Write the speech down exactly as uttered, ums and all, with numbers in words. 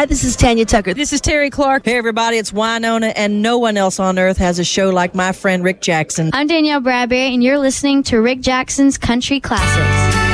This is Tanya Tucker. This is Terry Clark. Hey, everybody, it's Wynonna, and no one else on earth has a show like my friend Rick Jackson. I'm Danielle Bradbury, and you're listening to Rick Jackson's Country Classics.